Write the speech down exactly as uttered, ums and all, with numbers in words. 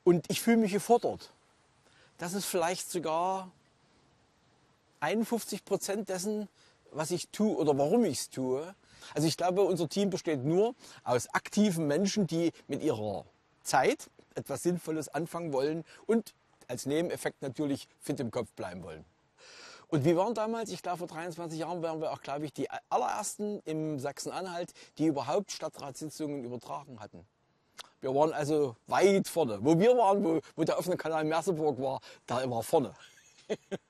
Und ich fühle mich gefordert. Das ist vielleicht sogar einundfünfzig Prozent dessen, was ich tue oder warum ich es tue. Also ich glaube, unser Team besteht nur aus aktiven Menschen, die mit ihrer Zeit etwas Sinnvolles anfangen wollen und als Nebeneffekt natürlich fit im Kopf bleiben wollen. Und wir waren damals, ich glaube vor dreiundzwanzig Jahren, waren wir auch, glaube ich, die allerersten im Sachsen-Anhalt, die überhaupt Stadtratssitzungen übertragen hatten. Wir waren also weit vorne. Wo wir waren, wo, wo der offene Kanal Merseburg war, da war vorne.